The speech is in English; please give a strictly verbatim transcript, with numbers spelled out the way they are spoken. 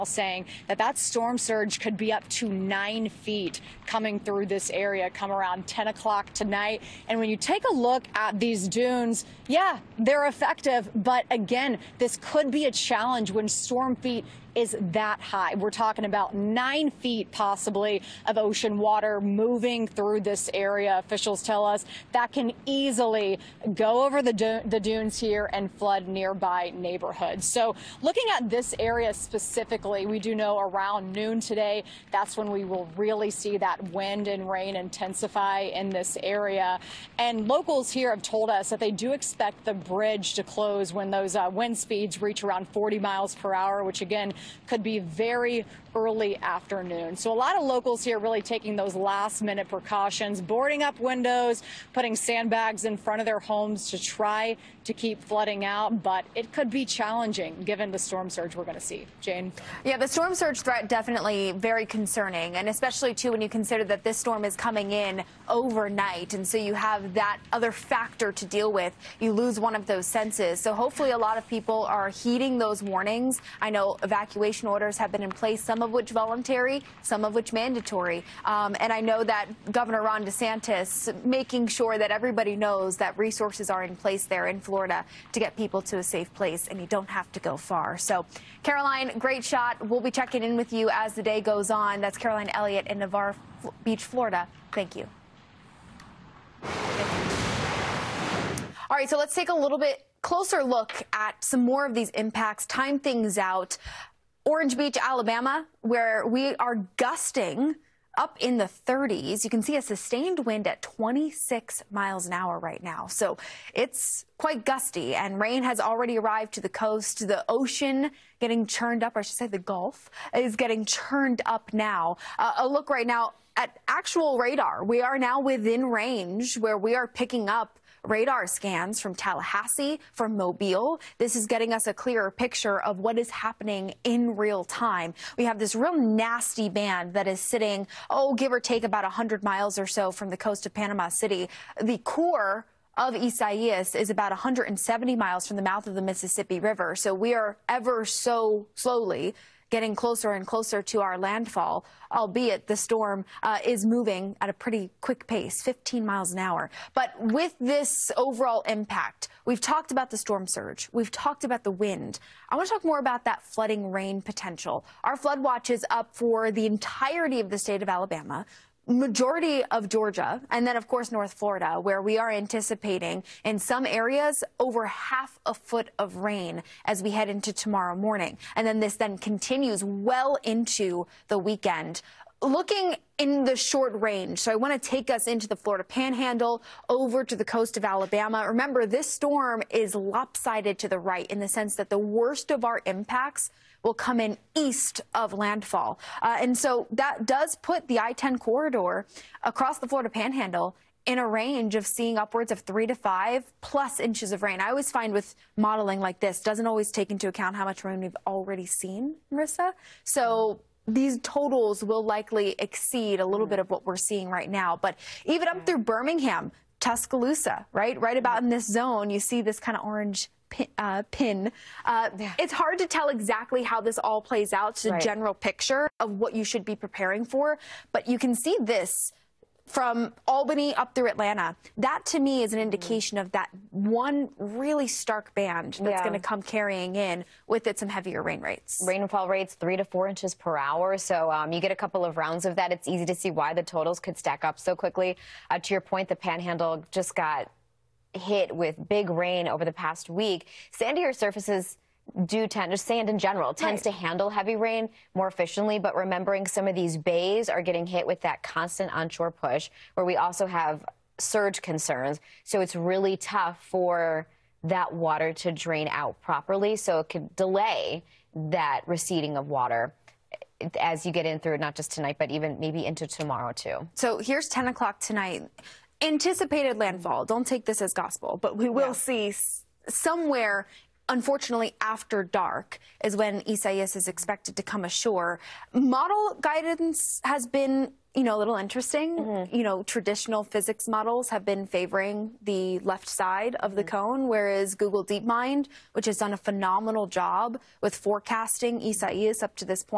saying that that storm surge could be up to nine feet coming through this area come around ten o'clock tonight. And when you take a look at these dunes, yeah, they're effective. But again, this could be a challenge when storm feet is that high. We're talking about nine feet possibly of ocean water moving through this area. Officials tell us that can easily go over the, du the dunes here and flood nearby neighborhoods. So looking at this area specifically, we do know around noon today, that's when we will really see that wind and rain intensify in this area. And locals here have told us that they do expect the bridge to close when those uh, wind speeds reach around forty miles per hour, which again could be very early afternoon. So a lot of locals here really taking those last minute precautions, boarding up windows, putting sandbags in front of their homes to try to keep flooding out. But it could be challenging given the storm surge we're going to see. Jane? Yeah, the storm surge threat definitely very concerning, and especially too when you consider that this storm is coming in overnight, and so you have that other factor to deal with. You lose one of those senses. So hopefully a lot of people are heeding those warnings. I know evacuation orders have been in place, some of which voluntary, some of which mandatory. Um, and I know that Governor Ron DeSantis making sure that everybody knows that resources are in place there in Florida to get people to a safe place, and you don't have to go far. So, Caroline, great shot. We'll be checking in with you as the day goes on. That's Caroline Elliott in Navarre Beach, Florida. Thank you. All right, so let's take a little bit closer look at some more of these impacts, time things out. Orange Beach, Alabama, where we are gusting up in the thirties. You can see a sustained wind at twenty-six miles an hour right now. So it's quite gusty, and rain has already arrived to the coast. The ocean getting churned up, or I should say the Gulf, is getting churned up now. Uh, a look right now at actual radar. We are now within range where we are picking up radar scans from Tallahassee, from Mobile. This is getting us a clearer picture of what is happening in real time. We have this real nasty band that is sitting, oh, give or take about one hundred miles or so from the coast of Panama City. The core of Isaias is about one hundred seventy miles from the mouth of the Mississippi River. So we are ever so slowly getting closer and closer to our landfall, albeit the storm uh, is moving at a pretty quick pace, fifteen miles an hour. But with this overall impact, we've talked about the storm surge. We've talked about the wind. I want to talk more about that flooding rain potential. Our flood watch is up for the entirety of the state of Alabama, majority of Georgia, and then, of course, North Florida, where we are anticipating in some areas over half a foot of rain as we head into tomorrow morning. And then this then continues well into the weekend. Looking in the short range, so I want to take us into the Florida Panhandle, over to the coast of Alabama. Remember, this storm is lopsided to the right in the sense that the worst of our impacts will come in east of landfall. Uh, and so that does put the I ten corridor across the Florida Panhandle in a range of seeing upwards of three to five plus inches of rain. I always find with modeling like this, doesn't always take into account how much rain we've already seen, Marissa. So these totals will likely exceed a little bit of what we're seeing right now. But even up through Birmingham, Tuscaloosa, right? Right about in this zone, you see this kind of orange pin. Uh, pin. Uh, yeah. It's hard to tell exactly how this all plays out. It's a right. general picture of what you should be preparing for. But you can see this from Albany up through Atlanta. That, to me, is an indication of that one really stark band that's yeah. going to come carrying in with it some heavier rain rates. Rainfall rates three to four inches per hour. So um, you get a couple of rounds of that. It's easy to see why the totals could stack up so quickly. Uh, to your point, the Panhandle just got hit with big rain over the past week. Sandier surfaces do tend, just sand in general, tends right. to handle heavy rain more efficiently. But remembering some of these bays are getting hit with that constant onshore push, where we also have surge concerns. So it's really tough for that water to drain out properly. So it could delay that receding of water as you get in through not just tonight, but even maybe into tomorrow, too. So here's ten o'clock tonight. Anticipated landfall. Don't take this as gospel, but we will yeah. see somewhere, unfortunately, after dark is when Isaias is expected to come ashore. Model guidance has been, you know, a little interesting. Mm-hmm. You know, traditional physics models have been favoring the left side of the mm-hmm. cone, whereas Google DeepMind, which has done a phenomenal job with forecasting Isaias up to this point,